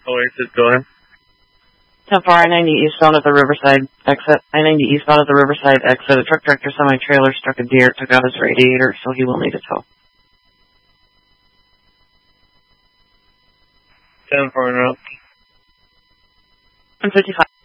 Oasis, go ahead. 10-4, I-90 eastbound at the Riverside exit. I-90 eastbound at the Riverside exit. A truck tractor semi-trailer struck a deer, took out his radiator, so he will need a tow. 10-4, interrupt. 155.